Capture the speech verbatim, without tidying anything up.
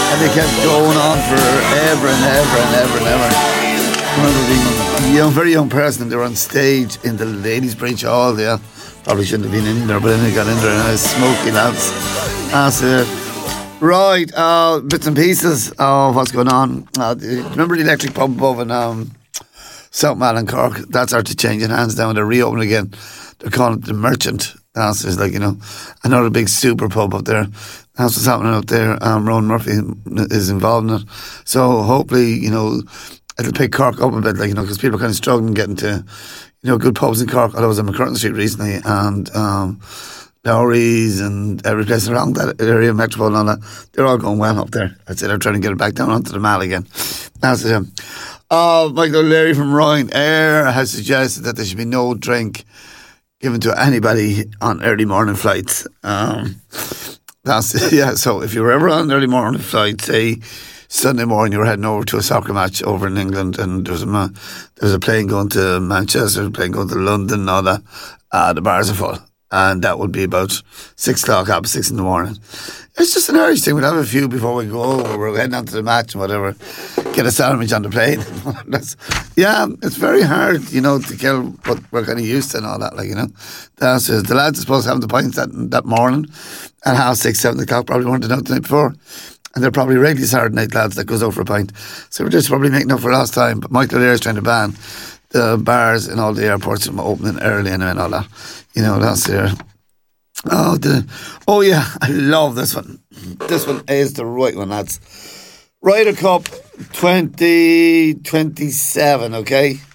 And they kept going on forever and ever and ever and ever. I remember being a young, very young person, and they were on stage in the ladies' breach hall there. Probably shouldn't have been in there, but then they got in there and I was smoky lads. That's it. Right, uh, bits and pieces of what's going on. Uh, remember the electric pub above in um, South Malin, Cork? That's started changing hands now and they're reopening again. They're calling it the Merchant. That's just like, you know, another big super pub up there. That's what's happening up there. Um, Rowan Murphy is involved in it. So hopefully, you know, it'll pick Cork up a bit, like, you know, because people are kind of struggling getting to, you know, good pubs in Cork. I was on McCurtain Street recently and um, Lowry's and every place around that area, Metropole and all that, they're all going well up there. I'd say they're trying to get it back down onto the Mall again. That's it. Uh, Michael O'Leary from Ryanair has suggested that there should be no drink given to anybody on early morning flights. Um, that's yeah. So if you were ever on an early morning flight, say Sunday morning, you were heading over to a soccer match over in England, and there was a there was a plane going to Manchester, a plane going to London, and all that. Uh, the bars are full, and that would be about six o'clock, half six in the morning. It's just an Irish thing. We'd have a few before we go over. We're heading on to the match and whatever. Get a sandwich on the plane. That's, yeah, it's very hard, you know, to kill what we're kind of used to and all that, like, you know. That's just, the lads are supposed to have the pints that, that morning at half six, seven o'clock, probably weren't out the night before. And they're probably regularly Saturday night lads that goes out for a pint. So we're just probably making up for last time. But Michael O'Leary is trying to ban the bars in all the airports from opening early and all that. You know, that's there. Oh, the, oh yeah, I love this one. This one is the right one, lads. Ryder Cup twenty twenty-seven, okay?